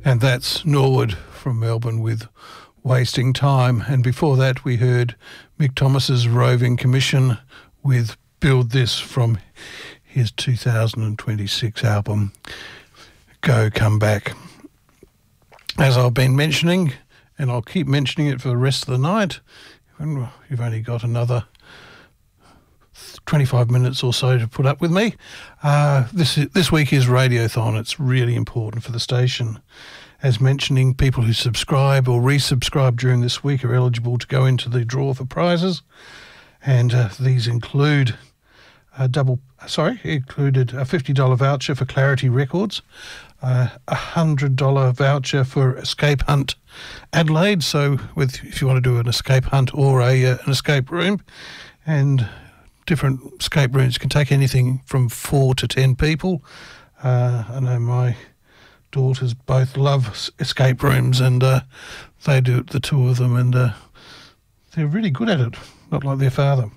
And that's Norwood from Melbourne with Wasting Time. And before that, we heard Mick Thomas's Roving Commission with Build This from his 2026 album, Go Come Back. As I've been mentioning, and I'll keep mentioning it for the rest of the night, you've only got another 25 minutes or so to put up with me. This week is Radiothon. It's really important for the station. As mentioning, people who subscribe or resubscribe during this week are eligible to go into the draw for prizes, and these include included a $50 voucher for Clarity Records, a $100 voucher for Escape Hunt Adelaide. So if you want to do an escape hunt or an escape room, and different escape rooms can take anything from 4 to 10 people. I know my daughters both love escape rooms, and they do it, the two of them, and they're really good at it, not like their father.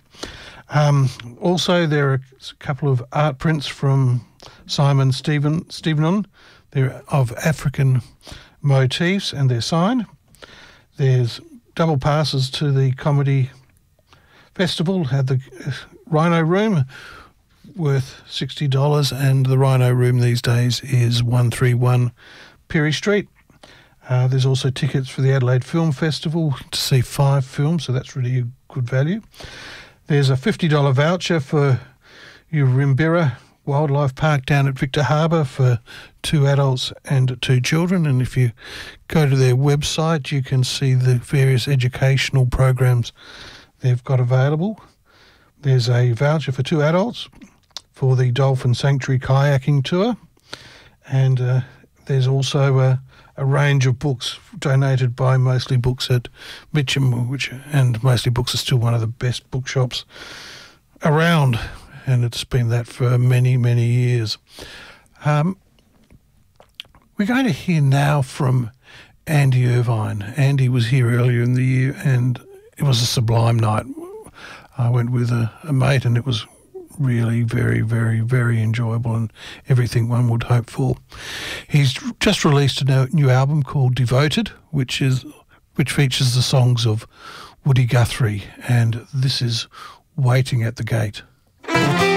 Also, there are a couple of art prints from Simon Stevenon. They're of African motifs, and they're signed. There's double passes to the comedy festival at the Rhino Room, worth $60, and the Rhino Room these days is 131 Perry Street. There's also tickets for the Adelaide Film Festival to see 5 films, so that's really a good value. There's a $50 voucher for Urimbira Wildlife Park down at Victor Harbour for 2 adults and 2 children, and if you go to their website you can see the various educational programs they've got available. There's a voucher for 2 adults for the Dolphin Sanctuary kayaking tour, and there's also a range of books donated by Mostly Books at Mitcham, and Mostly Books is still one of the best bookshops around, and it's been that for many, many years. We're going to hear now from Andy Irvine. Andy was here earlier in the year, and it was a sublime night. I went with a mate, and it was really very, very, very enjoyable, and everything one would hope for. He's just released a new album called Devoted, which features the songs of Woody Guthrie, and this is Waiting at the Gate.